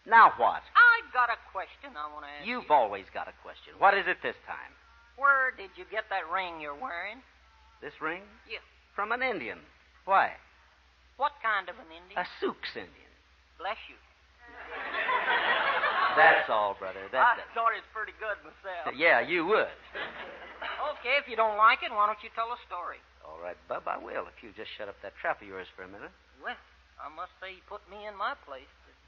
Now what? I got a question I want to ask you. You've always got a question. What is it this time? Where did you get that ring you're wearing? This ring? Yeah. From an Indian. Why? What kind of an Indian? A Sioux Indian. Bless you. That's all, brother. I thought it's pretty good myself. Yeah, you would. Okay, if you don't like it, why don't you tell a story? All right, Bub, I will, if you just shut up that trap of yours for a minute. Well, I must say you put me in my place.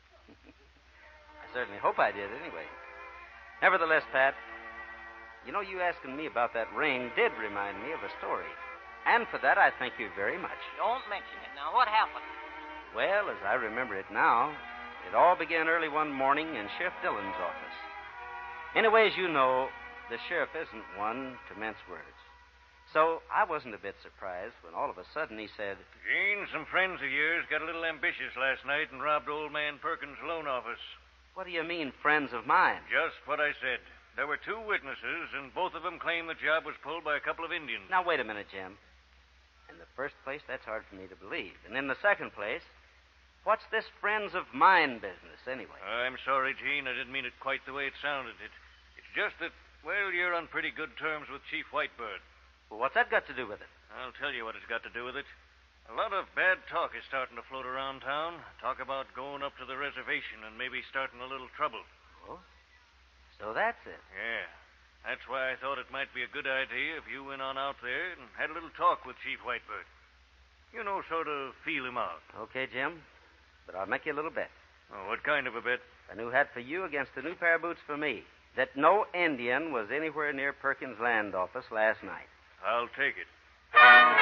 I certainly hope I did, anyway. Nevertheless, Pat, you know, you asking me about that ring did remind me of a story. And for that, I thank you very much. Don't mention it. Now, what happened? Well, as I remember it now, it all began early one morning in Sheriff Dillon's office. Anyway, as you know, the sheriff isn't one to mince words. So I wasn't a bit surprised when all of a sudden he said, Gene, some friends of yours got a little ambitious last night and robbed old man Perkins' loan office. "What do you mean, friends of mine?" Just what I said. There were 2 witnesses, and both of them claim the job was pulled by a couple of Indians. Now, wait a minute, Jim. In the first place, that's hard for me to believe. And in the second place, what's this friends of mine business, anyway? I'm sorry, Gene. I didn't mean it quite the way it sounded. It's just that, well, you're on pretty good terms with Chief Whitebird. Well, what's that got to do with it? I'll tell you what it's got to do with it. A lot of bad talk is starting to float around town. Talk about going up to the reservation and maybe starting a little trouble. Oh? So that's it. Yeah. That's why I thought it might be a good idea if you went on out there and had a little talk with Chief Whitebird. You know, sort of feel him out. Okay, Jim. But I'll make you a little bet. Oh, what kind of a bet? A new hat for you against a new pair of boots for me. That no Indian was anywhere near Perkins' land office last night. I'll take it.